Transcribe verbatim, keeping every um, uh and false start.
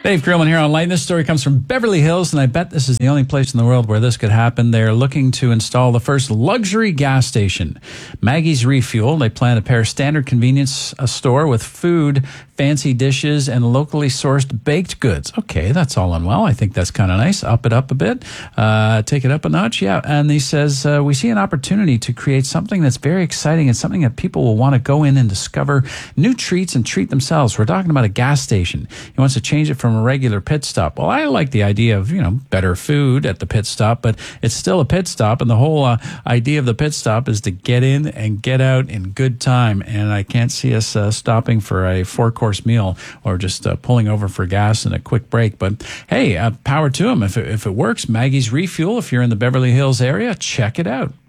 Dave Grillman here online. This story comes from Beverly Hills, and I bet this is the only place in the world where this could happen. They're looking to install the first luxury gas station, Maggie's Refuel. They plan to pair standard convenience a store with food, fancy dishes, and locally sourced baked goods. Okay, that's all in well. I think that's kind of nice. Up it up a bit. Uh, take it up a notch. Yeah. And he says, uh, we see an opportunity to create something that's very exciting and something that people will want to go in and discover new treats and treat themselves. We're talking about a gas station. He wants to change it from a regular pit stop. Well, I like the idea of, you know, better food at the pit stop, but it's still a pit stop, and the whole uh, idea of the pit stop is to get in and get out in good time, and I can't see us uh, stopping for a four-course meal or just uh, pulling over for gas and a quick break. But hey, uh, power to them. If it, if it works, Maggie's Refuel, if you're in the Beverly Hills area, check it out.